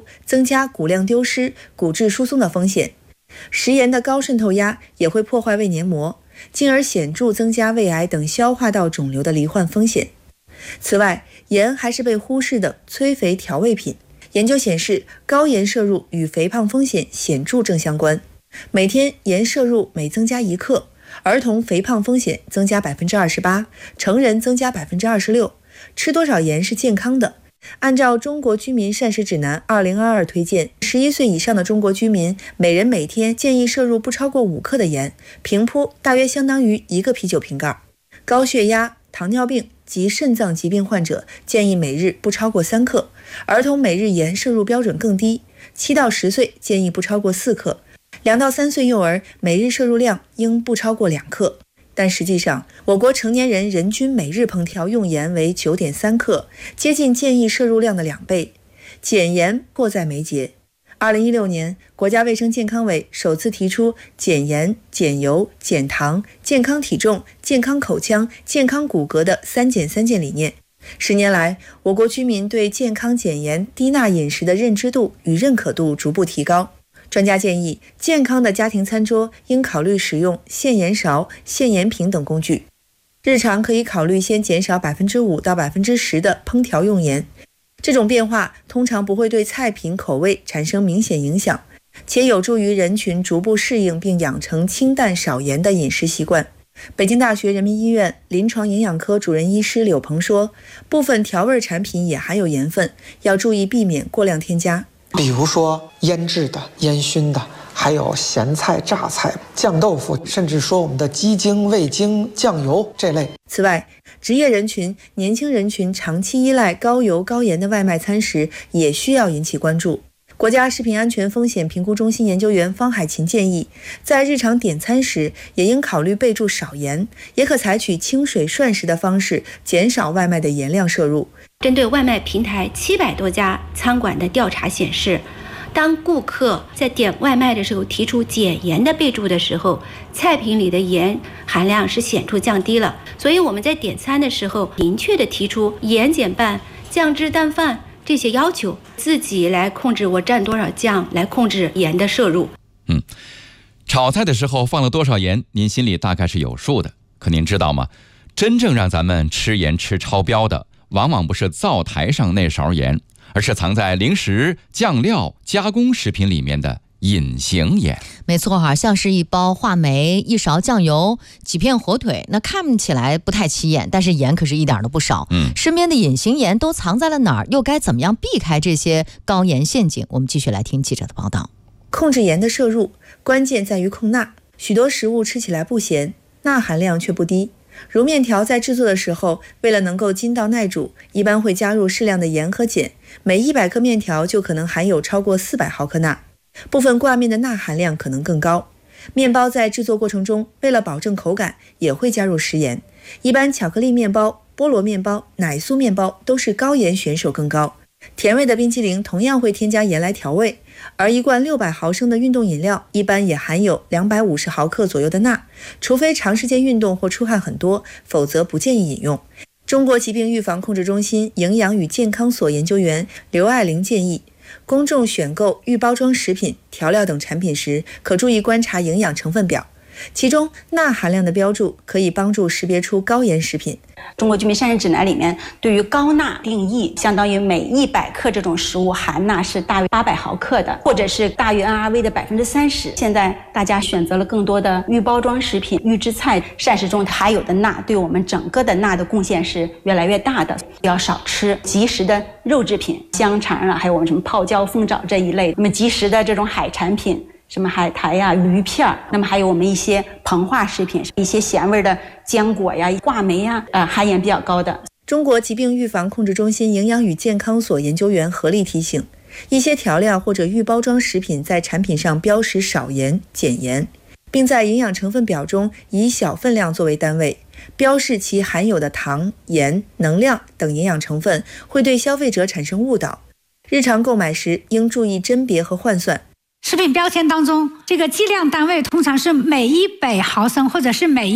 增加骨量丢失、骨质疏松的风险。食盐的高渗透压也会破坏胃黏膜，进而显著增加胃癌等消化道肿瘤的罹患风险。此外，盐还是被忽视的催肥调味品。研究显示，高盐摄入与肥胖风险显著正相关。每天盐摄入每增加1克，儿童肥胖风险增加 28%， 成人增加 26%。 吃多少盐是健康的？按照中国居民膳食指南2022推荐，11岁以上的中国居民每人每天建议摄入不超过5克的盐，平铺大约相当于1个啤酒瓶盖。高血压、糖尿病及肾脏疾病患者建议每日不超过3克，儿童每日盐摄入标准更低，7到10岁建议不超过4克，2到3岁幼儿每日摄入量应不超过2克。但实际上，我国成年人人均每日烹调用盐为 9.3 克，接近建议摄入量的2倍。减盐迫在眉睫。2016年，国家卫生健康委首次提出减盐、减油、减糖、健康体重、健康口腔、健康骨骼的3减3健理念。10年来，我国居民对健康减盐、低钠饮食的认知度与认可度逐步提高。专家建议，健康的家庭餐桌应考虑使用限盐勺、限盐瓶等工具。日常可以考虑先减少 5% 到 10% 的烹调用盐。这种变化通常不会对菜品口味产生明显影响，且有助于人群逐步适应并养成清淡少盐的饮食习惯。北京大学人民医院临床营养科主任医师柳鹏说，部分调味产品也含有盐分，要注意避免过量添加。 比如说腌制的、烟熏的，还有咸菜、榨菜、酱豆腐，甚至说我们的鸡精、味精、酱油这类。 此外，职业人群、年轻人群长期依赖高油高盐的外卖餐食也需要引起关注。国家食品安全风险评估中心研究员方海琴建议，在日常点餐时也应考虑备注少盐，也可采取清水涮食的方式，减少外卖的盐量摄入。 针对外卖平台700多家餐馆的调查显示，当顾客在点外卖的时候提出减盐的备注的时候，菜品里的盐含量是显著降低了。所以我们在点餐的时候，明确的提出盐减半、酱汁淡饭这些要求，自己来控制我蘸多少酱，来控制盐的摄入。 炒菜的时候放了多少盐，您心里大概是有数的。可您知道吗？真正让咱们吃盐吃超标的，往往不是灶台上那勺盐，而是藏在零食、酱料、加工食品里面的隐形盐。 没错哈，像是一包话梅、一勺酱油、几片火腿，那看起来不太起眼，但是盐可是一点都不少。身边的隐形盐都藏在了哪儿？又该怎么样避开这些高盐陷阱？我们继续来听记者的报道。 控制盐的摄入，关键在于控钠。许多食物吃起来不咸，钠含量却不低。如面条在制作的时候，为了能够筋道耐煮，一般会加入适量的盐和碱，每100克面条就可能含有超过400毫克钠。部分挂面的钠含量可能更高。面包在制作过程中，为了保证口感，也会加入食盐。一般巧克力面包、菠萝面包、奶酥面包都是高盐选手更高。甜味的冰淇淋同样会添加盐来调味，而一罐600毫升的运动饮料一般也含有250毫克左右的钠，除非长时间运动或出汗很多，否则不建议饮用。中国疾病预防控制中心营养与健康所研究员刘爱玲建议，公众选购预包装食品、调料等产品时，可注意观察营养成分表，其中钠含量的标注可以帮助识别出高盐食品。 中国居民膳食指南里面对于高钠定义，相当于每100克这种食物含钠是大约800毫克的，或者是大于 NRV 的30%。现在大家选择了更多的预包装食品、预制菜，膳食中含有的钠对我们整个的钠的贡献是越来越大的，要少吃即食的肉制品，香肠啊，还有我们什么泡椒、凤爪这一类，那么即食的这种海产品，什么海苔呀、鱼片，那么还有我们一些膨化食品，一些咸味的坚果呀、话梅呀，含盐比较高的。 中国疾病预防控制中心营养与健康所研究员何丽提醒，一些调料或者预包装食品在产品上标识少盐、减盐，并在营养成分表中以小分量作为单位，标示其含有的糖、盐、能量等营养成分，会对消费者产生误导。日常购买时应注意甄别和换算。 食品标签当中，这个计量单位通常是每100毫升或者是每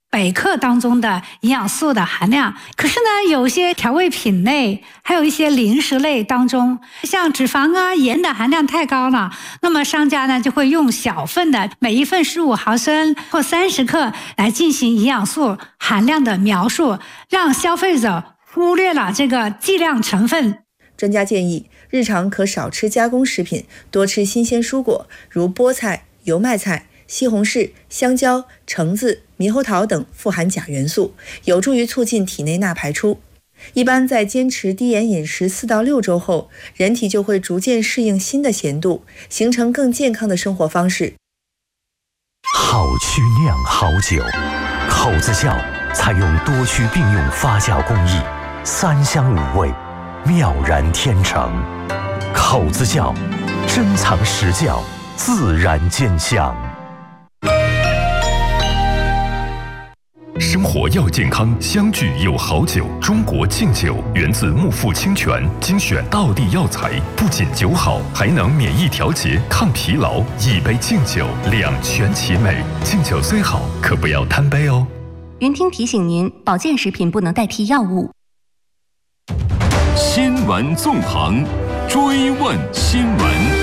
百克当中的营养素的含量。可是呢，有些调味品类还有一些零食类当中，像脂肪啊、盐的含量太高了，那么商家呢就会用小份的，每一份15毫升或30克来进行营养素含量的描述，让消费者忽略了这个剂量成分。 专家建议，日常可少吃加工食品，多吃新鲜蔬果，如菠菜、油麦菜、西红柿、香蕉、橙子、猕猴桃等富含钾元素，有助于促进体内钠排出。一般在坚持低盐饮食4到6周后，人体就会逐渐适应新的咸度，形成更健康的生活方式。 好曲酿好酒，口子窖采用多曲并用发酵工艺，3香5味，妙然天成。口子窖，珍藏实窖，自然见香。 生活要健康，相聚有好酒。中国敬酒源自木富清泉，精选道地药材，不仅酒好，还能免疫调节、抗疲劳。一杯敬酒，两全其美。敬酒虽好，可不要贪杯哦。 云听提醒您，保健食品不能代替药物。 新闻纵横，追问新闻。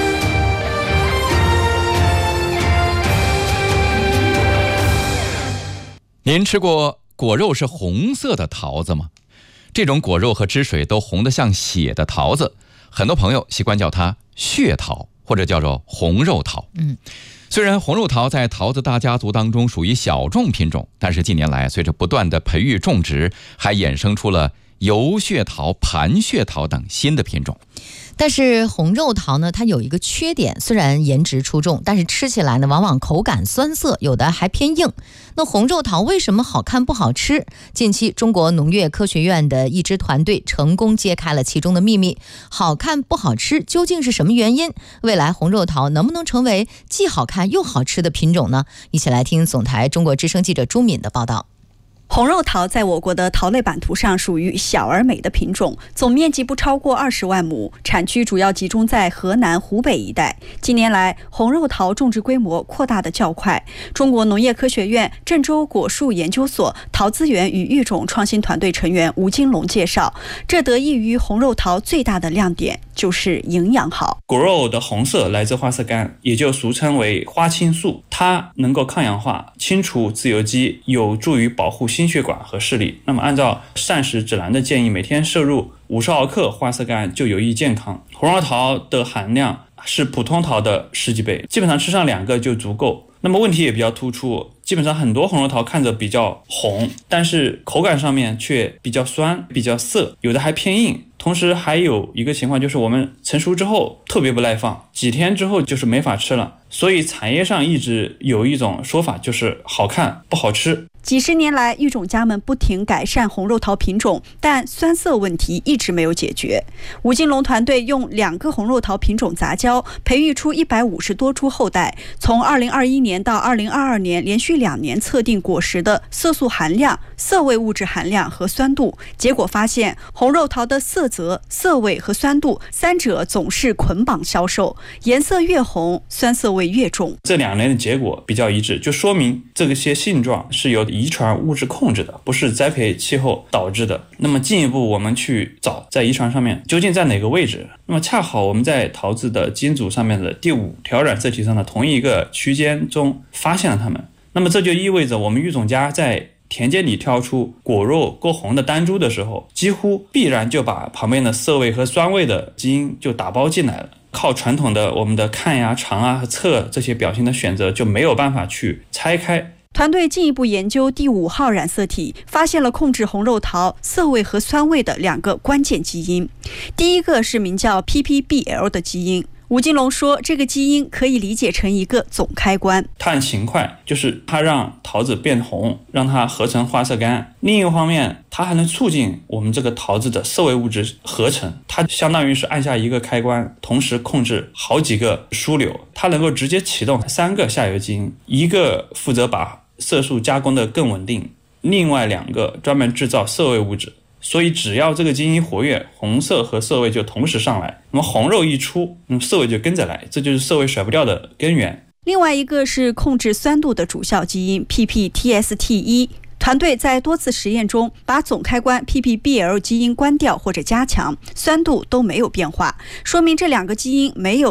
您吃过果肉是红色的桃子吗？这种果肉和汁水都红得像血的桃子，很多朋友习惯叫它血桃，或者叫做红肉桃。虽然红肉桃在桃子大家族当中属于小众品种，但是近年来随着不断的培育种植，还衍生出了油血桃、盘血桃等新的品种。 但是红肉桃呢，它有一个缺点，虽然颜值出众，但是吃起来呢，往往口感酸涩，有的还偏硬。那红肉桃为什么好看不好吃？近期中国农业科学院的一支团队成功揭开了其中的秘密。好看不好吃究竟是什么原因？未来红肉桃能不能成为既好看又好吃的品种呢？一起来听总台中国之声记者朱敏的报道。 红肉桃在我国的桃类版图上属于小而美的品种，总面积不超过20万亩，产区主要集中在河南、湖北一带。近年来，红肉桃种植规模扩大的较快。中国农业科学院郑州果树研究所桃资源与育种创新团队成员吴金龙介绍，这得益于红肉桃最大的亮点就是营养好。 果肉的红色来自花色苷，也就俗称为花青素，它能够抗氧化、清除自由基，有助于保护心血管和视力。那么按照膳食指南的建议，每天摄入50毫克花色苷就有益健康。红肉桃的含量是普通桃的10几倍，基本上吃上2个就足够。那么问题也比较突出，基本上很多红肉桃看着比较红，但是口感上面却比较酸、比较涩，有的还偏硬。同时还有一个情况，就是我们成熟之后特别不耐放，几天之后就是没法吃了。所以产业上一直有一种说法，就是好看不好吃。 几十年来，育种家们不停改善红肉桃品种，但酸涩问题一直没有解决。吴金龙团队用2个红肉桃品种杂交，培育出150多株后代。从2021年到2022年，连续2年测定果实的色素含量、涩味物质含量和酸度，结果发现红肉桃的色泽、涩味和酸度3者总是捆绑销售，颜色越红，酸涩味越重。 这2年的结果比较一致，就说明这些性状是由遗传物质控制的，不是栽培气候导致的。那么进一步我们去找在遗传上面究竟在哪个位置，那么恰好我们在桃子的基因组上面的第5条染色体上的同一个区间中发现了它们。那么这就意味着我们育种家在田间里挑出果肉够红的单株的时候，几乎必然就把旁边的涩味和酸味的基因就打包进来了。靠传统的我们的看呀、尝啊和测这些表情的选择就没有办法去拆开。 团队进一步研究第5号染色体，发现了控制红肉桃涩味和酸味的2个关键基因。第一个是名叫 PPBL 的基因。吴金龙说，这个基因可以理解成一个总开关。 它很勤快，就是它让桃子变红，让它合成花色苷。另一个方面，它还能促进我们这个桃子的涩味物质合成。它相当于是按下一个开关，同时控制好几个枢纽。它能够直接启动3个下游基因，一个负责把色素加工的更稳定，另外2个专门制造涩味物质。所以只要这个基因活跃，红色和涩味就同时上来，那么红肉一出，涩味就跟着来，这就是涩味甩不掉的根源。 另外一个是控制酸度的主效基因 PPTST1， 团队在多次实验中把总开关 PPBL 基因关掉或者加强，酸度都没有变化，说明这2个基因没有